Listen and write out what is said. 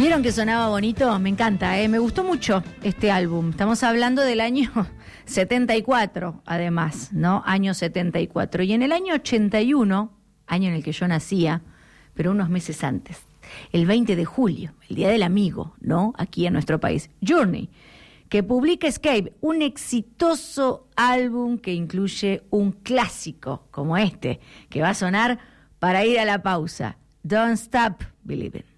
¿Vieron que sonaba bonito? Me encanta, me gustó mucho este álbum. Estamos hablando del año 74, además, ¿no? Año 74. Y en el año 81, año en el que yo nacía, pero unos meses antes, el 20 de julio, el Día del Amigo, ¿no? Aquí en nuestro país, Journey, que publica Escape, un exitoso álbum que incluye un clásico como este, que va a sonar para ir a la pausa. Don't Stop Believing.